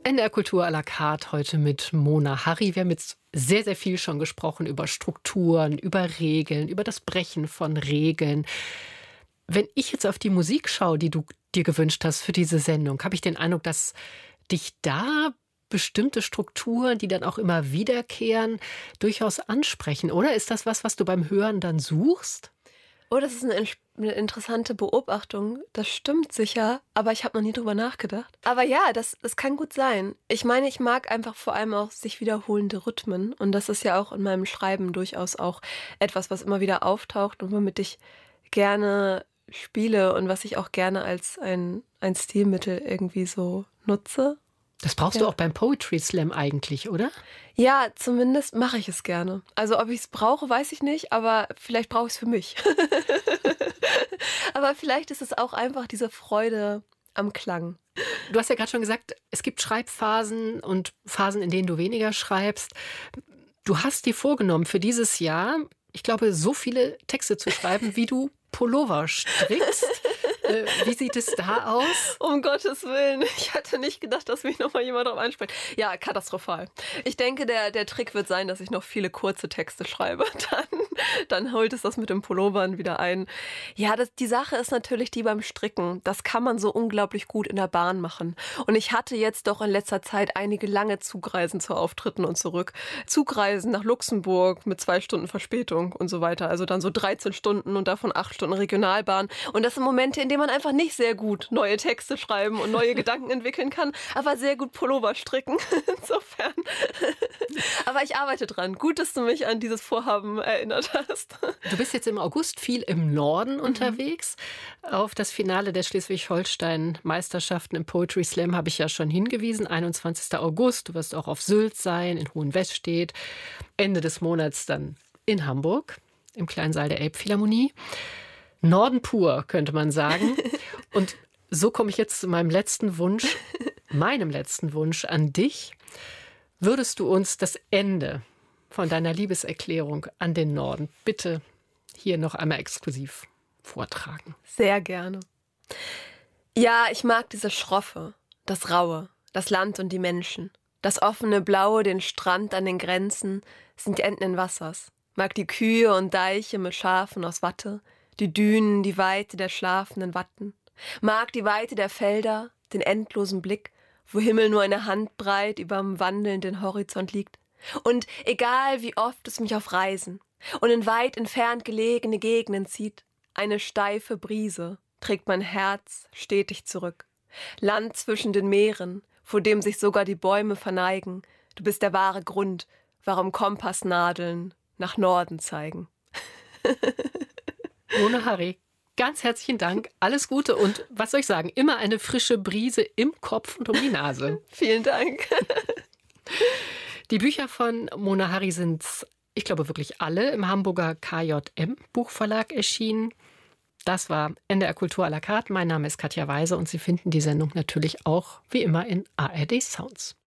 NDR Kultur à la carte heute mit Mona Harry. Wir haben jetzt sehr, sehr viel schon gesprochen über Strukturen, über Regeln, über das Brechen von Regeln. Wenn ich jetzt auf die Musik schaue, die du dir gewünscht hast für diese Sendung, habe ich den Eindruck, dass dich da bestimmte Strukturen, die dann auch immer wiederkehren, durchaus ansprechen. Oder ist das was, was du beim Hören dann suchst? Oh, das ist eine interessante Beobachtung. Das stimmt sicher, aber ich habe noch nie drüber nachgedacht. Aber ja, das kann gut sein. Ich meine, ich mag einfach vor allem auch sich wiederholende Rhythmen. Und das ist ja auch in meinem Schreiben durchaus auch etwas, was immer wieder auftaucht und womit ich gerne spiele und was ich auch gerne als ein Stilmittel irgendwie so nutze. Das brauchst du auch beim Poetry Slam eigentlich, oder? Ja, zumindest mache ich es gerne. Also ob ich es brauche, weiß ich nicht, aber vielleicht brauche ich es für mich. Aber vielleicht ist es auch einfach diese Freude am Klang. Du hast ja gerade schon gesagt, es gibt Schreibphasen und Phasen, in denen du weniger schreibst. Du hast dir vorgenommen für dieses Jahr, ich glaube, so viele Texte zu schreiben, wie du Pullover strickst. Wie sieht es da aus? Um Gottes Willen, ich hatte nicht gedacht, dass mich nochmal jemand darauf anspricht. Ja, katastrophal. Ich denke, der Trick wird sein, dass ich noch viele kurze Texte schreibe. Dann holt es das mit den Pullovern wieder ein. Ja, die Sache ist natürlich die beim Stricken. Das kann man so unglaublich gut in der Bahn machen. Und ich hatte jetzt doch in letzter Zeit einige lange Zugreisen zu Auftritten und zurück. Zugreisen nach Luxemburg mit 2 Stunden Verspätung und so weiter. Also dann so 13 Stunden und davon 8 Stunden Regionalbahn. Und das sind Momente, in denen man einfach nicht sehr gut neue Texte schreiben und neue Gedanken entwickeln kann, aber sehr gut Pullover stricken. Insofern. Aber ich arbeite dran. Gut, dass du mich an dieses Vorhaben erinnert hast. Du bist jetzt im August viel im Norden unterwegs. Auf das Finale der Schleswig-Holstein-Meisterschaften im Poetry Slam habe ich ja schon hingewiesen. 21. August. Du wirst auch auf Sylt sein, in Hohenwestedt. Ende des Monats dann in Hamburg, im kleinen Saal der Elbphilharmonie. Norden pur, könnte man sagen. Und so komme ich jetzt zu meinem letzten Wunsch an dich. Würdest du uns das Ende von deiner Liebeserklärung an den Norden bitte hier noch einmal exklusiv vortragen? Sehr gerne. Ja, ich mag diese Schroffe, das Raue, das Land und die Menschen. Das offene Blaue, den Strand an den Grenzen, sind die Enden in Wassers. Mag die Kühe und Deiche mit Schafen aus Watte, die Dünen, die Weite der schlafenden Watten. Mag die Weite der Felder, den endlosen Blick, wo Himmel nur eine Handbreit überm wandelnden Horizont liegt. Und egal wie oft es mich auf Reisen und in weit entfernt gelegene Gegenden zieht, eine steife Brise trägt mein Herz stetig zurück. Land zwischen den Meeren, vor dem sich sogar die Bäume verneigen, du bist der wahre Grund, warum Kompassnadeln nach Norden zeigen. Mona Harry, ganz herzlichen Dank, alles Gute und was soll ich sagen, immer eine frische Brise im Kopf und um die Nase. Vielen Dank. Die Bücher von Mona Harry sind, ich glaube wirklich alle, im Hamburger KJM Buchverlag erschienen. Das war NDR Kultur à la carte. Mein Name ist Katja Weise und Sie finden die Sendung natürlich auch wie immer in ARD Sounds.